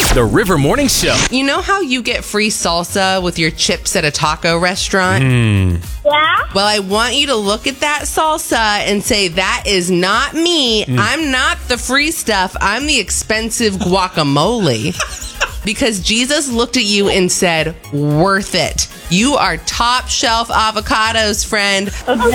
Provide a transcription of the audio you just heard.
The River Morning Show. You know how you get free salsa with your chips at a taco restaurant? Yeah? Well, I want you to look at that salsa and say, that is not me. I'm not the free stuff. I'm the expensive guacamole. Because Jesus looked at you and said, worth it. You are top shelf avocados, friend. Okay.